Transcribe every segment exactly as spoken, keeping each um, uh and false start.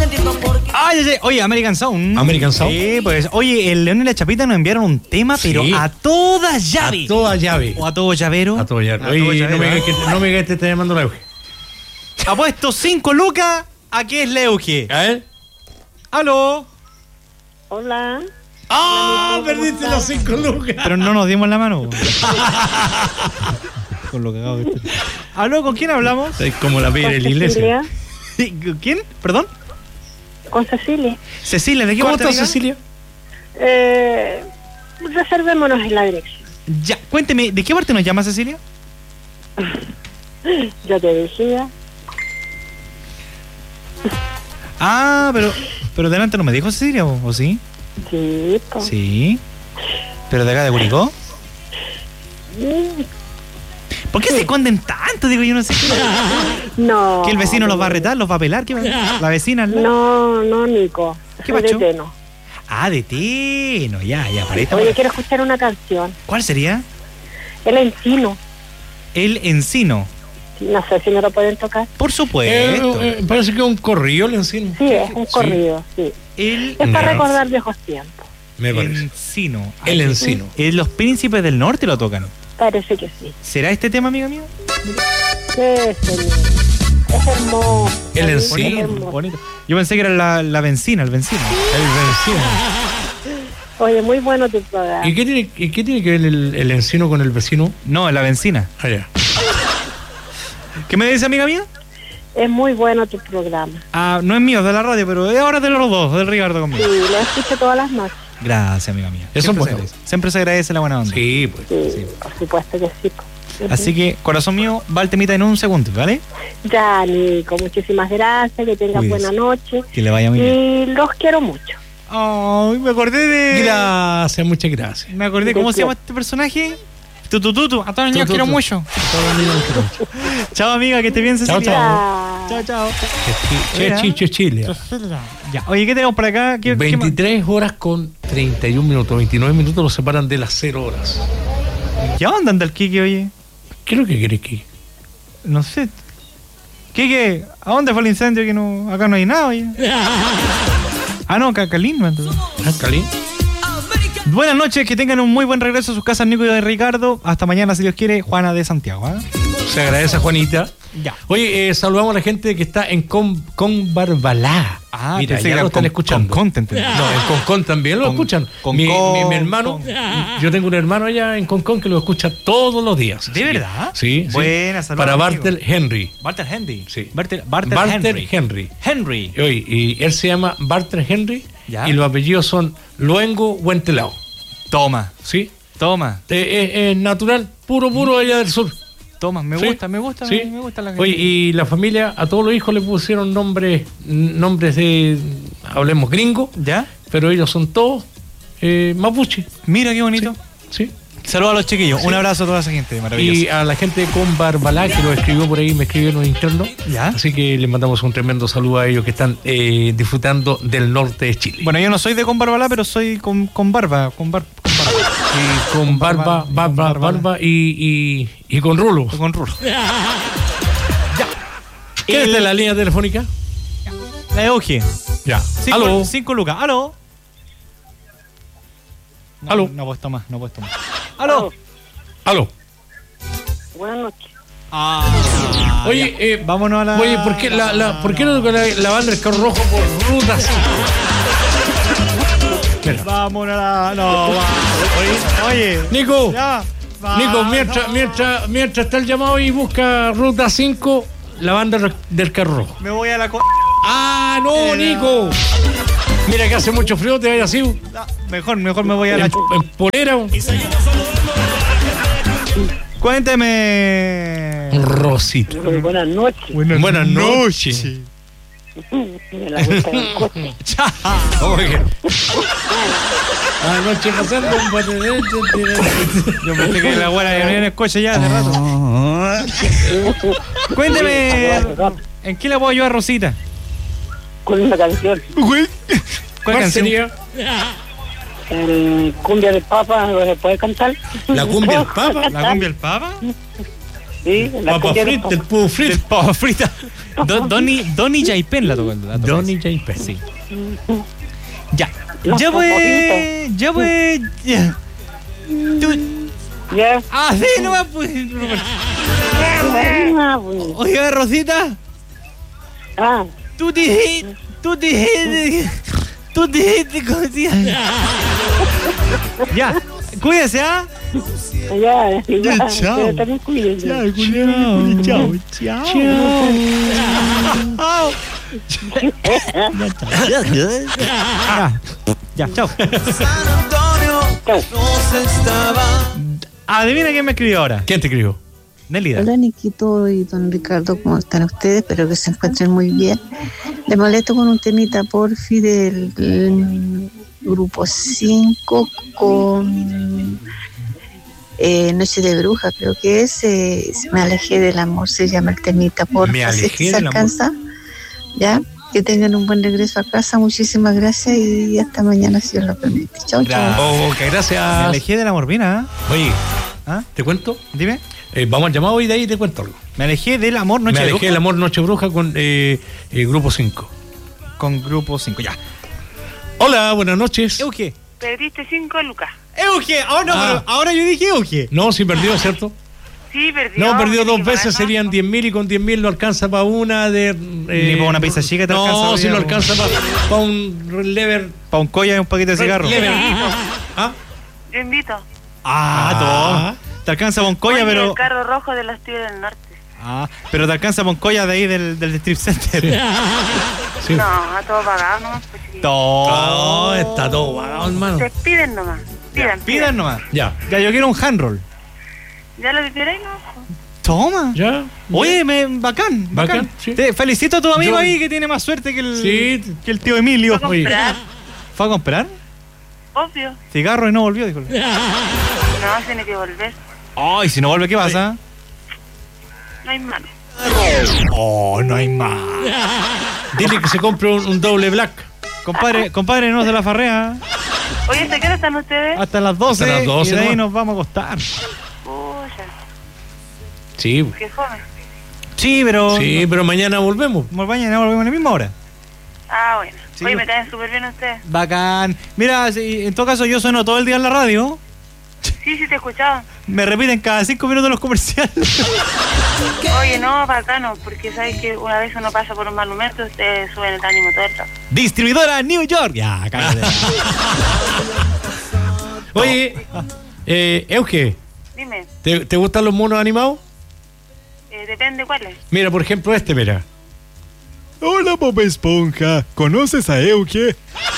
Ay, ay, ay. Oye, American Sound. American Sound. Sí, pues. Oye, el León y la Chapita nos enviaron un tema, pero Sí. a toda llave. A toda llave. O a todo llavero. A todo llave. A Oye, todo no llavero, me ¿eh? digas que no me digas que te está llamando la Euge. Apuesto cinco lucas a que es Leuge. A ver. Aló. Hola. ¡Ah! Perdiste los cinco lucas. Pero no nos dimos la mano. Con lo cagado que estoy. Aló, ¿con quién hablamos? Es como la pide Con en la iglesia. Cecilia. ¿Quién? ¿Perdón? Con Cecilia. Cecilia, ¿de qué ¿Cómo parte, estás, amiga? Cecilia? Eh, reservémonos en la dirección. Ya, cuénteme, ¿de qué parte nos llama Cecilia? Ya te decía. Ah, pero pero delante no me dijo Cecilia, ¿o, o sí? Sí, po. Sí. ¿Pero de acá de Curicó? Mm, ¿Por qué se esconden tanto? Digo, yo no sé. No. ¿Que el vecino los va a retar, los va a pelar? ¿Qué va? ¿La vecina? al lado? No, no, Nico. ¿Qué Soy de pacho? Teno. Ah, de Teno, ya, ya, para esta. Oye, quiero escuchar una canción. ¿Cuál sería? El Encino. El Encino. No sé si me lo pueden tocar. Por supuesto. Eh, eh, parece que es un corrillo el encino. Sí, es un Sí. corrido, sí. El Es para No. recordar viejos tiempos. Me parece. Encino. El encino. Eh, los príncipes del norte lo tocan. Parece que sí. ¿Será este tema, amiga mía? Sí, señor. Es hermoso. El es Encino. hermoso. Bonito. Yo pensé que era la, la benzina, el benzino. El encino. Oye, muy bueno tu programa. ¿Y qué tiene, y qué tiene que ver el, el encino con el vecino? No, la benzina. Allá. ¿Qué me dice, amiga mía? Es muy bueno tu programa. Ah, no es mío, es de la radio, pero es ahora de los dos, del Ricardo Sí, conmigo. lo escucho todas las noches. Gracias, amiga mía. Eso Siempre es se bueno. agradece. Siempre se agradece la buena onda. Sí, pues. Sí, Sí. por supuesto que sí. po. Así que, corazón mío, va el temita en un segundo, ¿vale? Ya, Nico, muchísimas gracias, que tengas Cuídese. buena noche. Que le vaya muy bien. Y los quiero mucho. Ay, me acordé de... Gracias, muchas gracias. Me acordé, ¿De ¿cómo qué? se llama este personaje? Tutututu. A todos los niños Tu, tu, quiero tu. mucho. Todo el mundo quiere. Chao, amiga, que esté bien, Chao, Cecilia. Ya. Chao, chao. Che, Mira. Chicho, Chile. Ya, oye, ¿qué tenemos por acá? ¿Qué, qué más? veintitrés horas con treinta y un minutos. veintinueve minutos nos separan de las cero horas. ¿Qué onda anda el Kike, oye? ¿Qué es lo que querés que? No sé. Kike, ¿a dónde fue el incendio? Que no, acá no hay nada, oye. Ah, no, Cacalín. ¿No? Entonces. ¿Ah, Cali? Buenas noches, que tengan un muy buen regreso a sus casas, Nico y de Ricardo. Hasta mañana, si Dios quiere, Juana de Santiago. ¿eh? Se agradece a Juanita. Ya. Oye, eh, saludamos a la gente que está en Con, con Barbalá. Ah, mira, pensé ya que era lo están con- escuchando. con Concon, entendí. No, en Concon también lo Con- escuchan. con- mi, con- mi- mi hermano, con- yo tengo un hermano allá en Concon que lo escucha todos los días. ¿De Así que- verdad? Sí. sí. Buena, saludos, Para amigo. Bartel Henry. Bartel Henry. Sí. Bartel, Bartel, Bartel Henry. Henry. Henry. Y, oye, y él se llama Bartel Henry Ya. y los apellidos son Luengo Huentelao. Toma, ¿Sí? toma, Eh, eh, eh, natural, puro, puro allá del sur. toma. Me Sí. gusta, me gusta, Sí. me, me gusta la gente. Oye, y la familia, a todos los hijos le pusieron nombres, nombres de, hablemos gringo, ¿Ya? pero ellos son todos eh, mapuche. Mira qué bonito. ¿Sí? Saludos a los chiquillos. Un abrazo a toda esa gente maravillosa. Y a la gente con Barbalá, que lo escribió por ahí, me escribieron en interno. ¿Ya? Así que les mandamos un tremendo saludo a ellos que están eh, disfrutando del norte de Chile. Bueno, yo no soy de con Barbalá, pero soy con, con barba. Con, bar, con barba. Y con barba, barba, barba, con barba. barba y, y, y con rulo. Con rulo. ¿Quién El- está en la línea telefónica? La Euge. Ya. Cinco, Aló. cinco lucas. ¿Aló? No, Aló. No he puesto más, no he puesto más. ¿Aló? Aló. Buenas noches. Ah, Oye, ya. eh, vámonos a la... Oye, ¿por qué, la, la, ¿por qué no toca la, la banda del carro rojo por ruta cinco? Mira. Vámonos a la... No, va. Oye, oye. Nico, Ya. va, Nico, mientras, no. mientras, mientras está el llamado y busca ruta cinco, la banda re- del carro rojo. Me voy a la... co- ¡Ah, no, Era. Nico! Mira que hace mucho frío, te vayas así, en, Ah, Mejor, mejor me voy a la... en polera. Cuénteme. Rosita. Buenas noches. Buenas, Buenas noches. Me la gusta del coche. Chao. Oye. Anoche pasando un bote de leche. Yo pensé que la abuela ya venía en el coche ya hace rato. Cuénteme. ¿En qué le puedo ayudar, Rosita? Con una canción. ¿Cuál, ¿Cuál canción? sería? El cumbia del Papa, ¿se puede cantar? ¿La cumbia del Papa? ¿La cumbia del Papa? Sí, la Papa cumbia del frita, el Papa. pavo Del frito. pavo frita. Do- Donny, Donny Jaipen la tocó. la tocó. Donny Jaipen. Sí. Ya. Los Ya pues. favoritos. Ya pues. Ya. Tú. Ya. Ah, sí, no va pues. Roberto. Ah, pues. Oiga, Rosita. Ah, Tú dijiste. Tú dijiste. Tú dijiste. ¿Cómo se llama? Ya. Cuídese, ¿ah? ya, ya. Ya, chao. Pero también cuídense. Chao. Chao. Chao. Ya. Ya, chao. Adivina quién me escribió ahora. ¿Quién te escribió? Nelida. Hola Niquito y don Ricardo, ¿cómo están ustedes? Espero que se encuentren muy bien. Les molesto con un temita porfi del, del grupo cinco con eh, Noche de Bruja, creo que es. Eh, Me alejé del amor, se llama el temita porfi. Me Así alejé que se del amor. alcanza. Ya, que tengan un buen regreso a casa. Muchísimas gracias y hasta mañana si Dios lo permite. Chao, chao. Oh, ok, Me gracias. alejé de la morbina. Oye, ¿Ah? ¿te cuento? Dime. Eh, vamos al llamado y de ahí te cuento algo. Me alejé del amor Noche Me de alejé Bruja del amor Noche Bruja con eh, eh, Grupo cinco. con Grupo cinco. Ya. Hola, buenas noches. Euge. Perdiste cinco lucas. Euge. Ahora no, Ah. pero ahora yo dije Euge. No, sí perdió, ¿cierto? Sí, perdió. No, perdió dos Tiene que veces, pagar serían más. diez mil y con diez mil no alcanza para una de... eh, Ni pa' una pizza chica te no, alcanza, No, si no digamos. alcanza para un lever... Pa' un colla y un paquete de cigarros. lever. ¿Ah? Yo invito. Ah, Ah. toma. Te alcanza Moncoya, Oye, pero. el carro rojo de las Tigres del Norte. Ah, pero te alcanza Moncoya de ahí del, del Strip Center. Sí. No, a todo pagado nomás. Pues, chiquillo. Oh, está todo vagado, hermano. Te piden nomás. Pidan, Pidan nomás. Ya, Ya, yo quiero un hand roll. Ya lo que queráis, ¿no? Toma. ya. Oye, me, bacán, bacán. Bacán, sí. Te felicito a tu amigo Yo- ahí que tiene más suerte que el, Sí. que el tío Emilio. Para Oye. comprar, ¿Fue a comprar? obvio. Cigarro y no volvió, dijo. No, tiene que volver. Ay, si no vuelve, ¿qué pasa? No hay mano. Oh, no hay más. Dile que se compre un, un doble black. Compadre, compadre, no se la farrea. Oye, ¿hasta qué hora están ustedes? Hasta las doce. Hasta las doce, y de ahí ¿no? nos vamos a acostar. Pucha, Sí, qué joven. Sí, pero. sí, pero mañana volvemos. Mañana volvemos a la misma hora. Ah, bueno. Sí, Oye, yo- me caen súper bien ustedes. Bacán. Mira, si- en todo caso yo sueno todo el día en la radio. Sí, sí, te he escuchado. Me repiten cada cinco minutos los comerciales. Oye, no, bacano, porque sabes que una vez uno pasa por un mal momento, ustedes suben el ánimo todo el rato. Distribuidora New York. Ya, cállate. Oye, eh, Euge, Dime, ¿te, ¿te gustan los monos animados? eh, depende cuáles. Mira, por ejemplo, este, mira. Hola, Bob Esponja. ¿Conoces a Euge?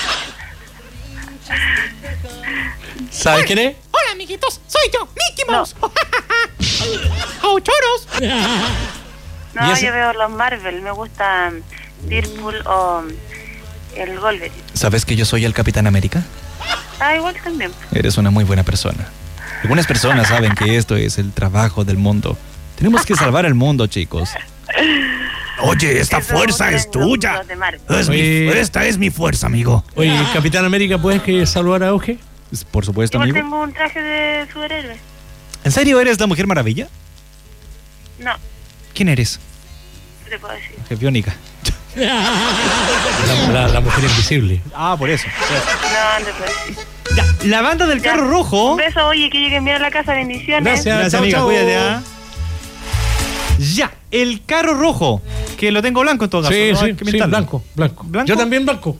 ¿Sabes quién es? Hola, amiguitos. Soy yo, Mickey No. Mouse. ¡Oh, choros! No, ¿Y ese? yo veo los Marvel, me gusta Deadpool o el Wolverine. ¿Sabes que yo soy el Capitán América? Ah, igual también. Eres una muy buena persona. Algunas personas saben que esto es el trabajo del mundo. Tenemos que salvar el mundo, chicos. Oye, esta Eso fuerza es gustan los- tuya. los de Marvel. Es mi- Oye. esta es mi fuerza, amigo. Oye, Capitán América, ¿puedes que saludar a Euge? Por supuesto, Igual amigo. tengo un traje de superhéroe. ¿En serio eres la Mujer Maravilla? No, ¿Quién eres? no te puedo decir. Es biónica. La, la- la mujer invisible. Ah, por eso. No, no te puedo decir. Ya, la banda del Ya. carro rojo. Un beso, oye, que lleguen bien a la casa, bendiciones. Gracias. Gracias, chao, amiga. chao. Cuídate, ¿ah? Ya, el carro rojo. Que lo tengo blanco en todo caso. Sí, no sí, hay que sí, pintarlo. blanco, blanco, ¿Blanco? Yo también blanco.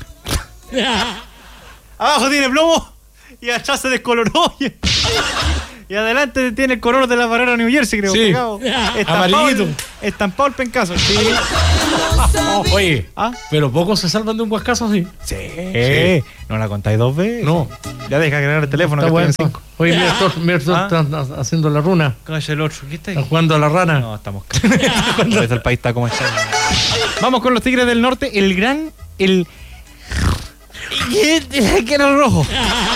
Abajo tiene plomo y atrás se descoloró. Y, y adelante tiene el color de la barrera New Jersey, creo. Sí. pegado. Estampado Amarillito. el- Estampado el pencazo. Sí. Oye, ¿Ah? pero pocos se salvan de un guascazo así. Sí. Sí. ¿No la contáis dos veces? No. Ya deja agregar el teléfono. Está que bueno. estoy en cinco. Oye, mira, estos, mira, estos ¿Ah? están haciendo la runa. Calla el otro. ¿Qué está ahí? Están jugando a la rana. No, estamos. Por eso el país está como está. Vamos con los Tigres del Norte. El gran. El. ¿Qué era el rojo?